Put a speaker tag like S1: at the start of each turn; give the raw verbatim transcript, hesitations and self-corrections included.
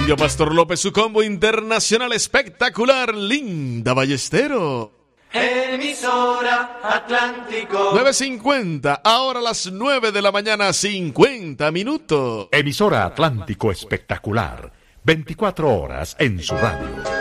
S1: Yo, Pastor López, su combo internacional espectacular, Linda Ballestero.
S2: Emisora Atlántico.
S1: nueve cincuenta, ahora las nueve de la mañana, cincuenta minutos.
S3: Emisora Atlántico espectacular, veinticuatro horas en su radio.